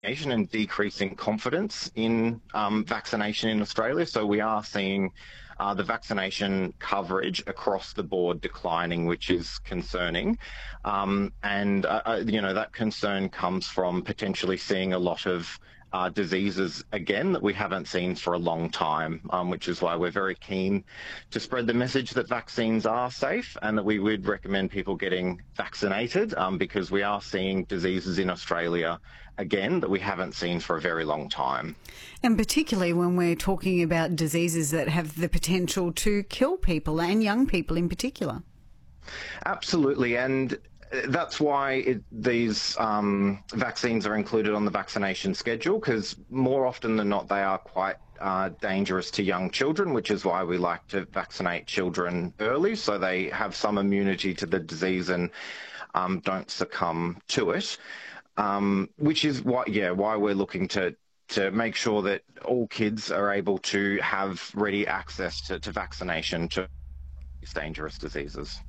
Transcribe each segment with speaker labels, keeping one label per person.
Speaker 1: and decreasing confidence in vaccination in Australia. So we are seeing the vaccination coverage across the board declining, which is concerning. That concern comes from potentially seeing a lot of diseases again that we haven't seen for a long time, which is why we're very keen to spread the message that vaccines are safe and that we would recommend people getting vaccinated, because we are seeing diseases in Australia again that we haven't seen for a very long time.
Speaker 2: And particularly when we're talking about diseases that have the potential to kill people, and young people in particular.
Speaker 1: Absolutely, and that's why these vaccines are included on the vaccination schedule, because more often than not they are quite dangerous to young children, which is why we like to vaccinate children early so they have some immunity to the disease and don't succumb to it, which is why we're looking to make sure that all kids are able to have ready access to vaccination to dangerous diseases.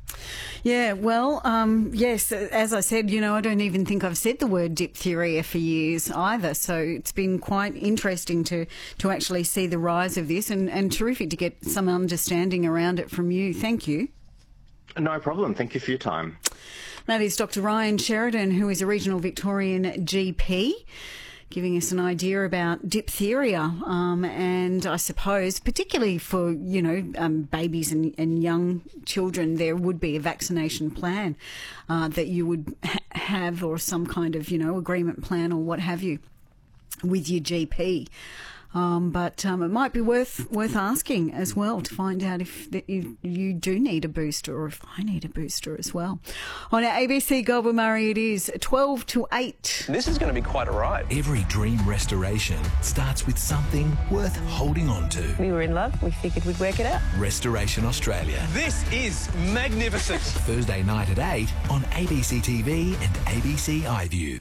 Speaker 2: Yeah, well, yes, as I said, I don't even think I've said the word diphtheria for years either. So it's been quite interesting to actually see the rise of this, and terrific to get some understanding around it from you. Thank you.
Speaker 1: No problem. Thank you for your time.
Speaker 2: That is Dr. Ryan Sheridan, who is a regional Victorian GP, giving us an idea about diphtheria, and I suppose particularly for, babies and young children, there would be a vaccination plan that you would have, or some kind of, agreement plan or what have you with your GP. But it might be worth asking as well to find out if you do need a booster, or if I need a booster as well. On our ABC Goulburn Murray, it is 12 to 8.
Speaker 3: This is going to be quite a ride.
Speaker 4: Every dream restoration starts with something worth holding on to.
Speaker 5: We were in love. We figured we'd work it out.
Speaker 4: Restoration Australia.
Speaker 3: This is magnificent.
Speaker 4: Thursday night at 8 on ABC TV and ABC iView.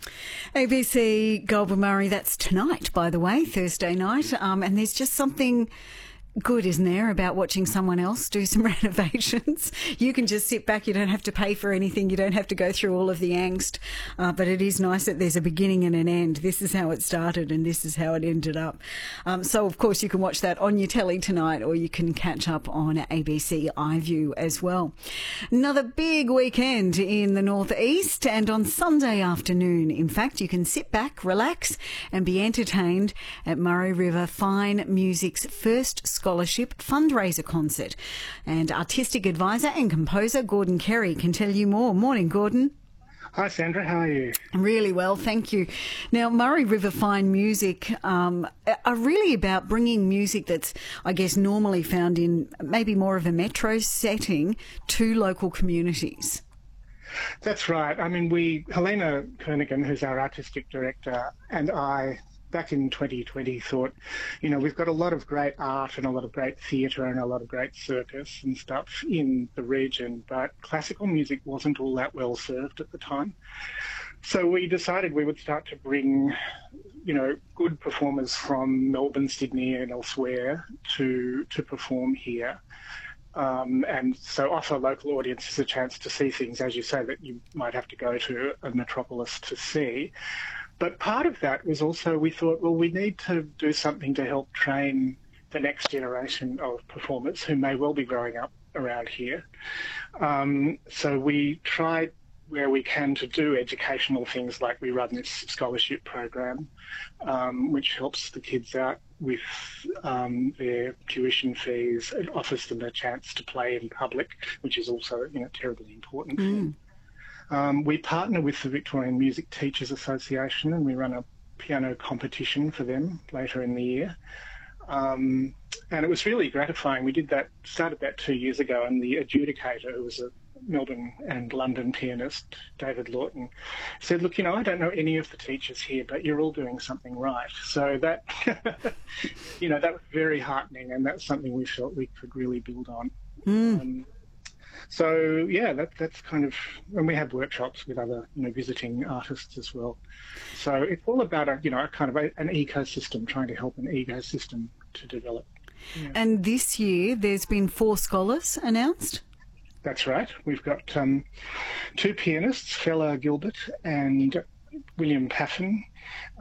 Speaker 2: ABC Goulburn Murray, that's tonight, by the way, Thursday night. And there's just something good, isn't there, about watching someone else do some renovations. You can just sit back. You don't have to pay for anything. You don't have to go through all of the angst. But it is nice that there's a beginning and an end. This is how it started and this is how it ended up. So, of course, you can watch that on your telly tonight, or you can catch up on ABC iView as well. Another big weekend in the northeast, and on Sunday afternoon, in fact, you can sit back, relax and be entertained at Murray River Fine Music's first scholarship fundraiser concert. And artistic advisor and composer Gordon Kerry can tell you more. Morning, Gordon.
Speaker 6: Hi, Sandra. How are you?
Speaker 2: Really well, thank you. Now, Murray River Fine Music are really about bringing music that's, I guess, normally found in maybe more of a metro setting to local communities.
Speaker 6: That's right. I mean, Helena Kernaghan, who's our artistic director, and I, back in 2020, thought, we've got a lot of great art and a lot of great theatre and a lot of great circus and stuff in the region, but classical music wasn't all that well served at the time. So we decided we would start to bring, good performers from Melbourne, Sydney and elsewhere to perform here. And so offer local audiences a chance to see things, as you say, that you might have to go to a metropolis to see. But part of that was also, we thought, well, we need to do something to help train the next generation of performers who may well be growing up around here. So we tried where we can to do educational things, like we run this scholarship program, which helps the kids out with their tuition fees. It offers them a chance to play in public, which is also, a terribly important thing. We partner with the Victorian Music Teachers Association, and we run a piano competition for them later in the year. And it was really gratifying. We started that 2 years ago, and the adjudicator, who was a Melbourne and London pianist, David Lawton, said, look, I don't know any of the teachers here, but you're all doing something right. So that, that was very heartening, and that's something we felt we could really build on. So, yeah, that's kind of, and we have workshops with other, visiting artists as well. So it's all about an ecosystem, trying to help an ecosystem to develop. Yeah.
Speaker 2: And this year there's been 4 scholars announced?
Speaker 6: That's right. We've got 2 pianists, Fela Gilbert and William Paffin.